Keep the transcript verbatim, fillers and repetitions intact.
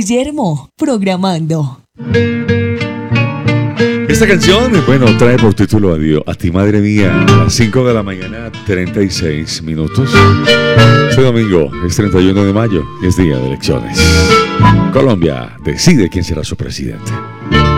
Guillermo, programando. Esta canción, bueno, trae por título Adiós a ti, madre mía, a las cinco de la mañana, treinta y seis minutos. Este domingo es treinta y uno de mayo y es día de elecciones. Colombia decide quién será su presidente.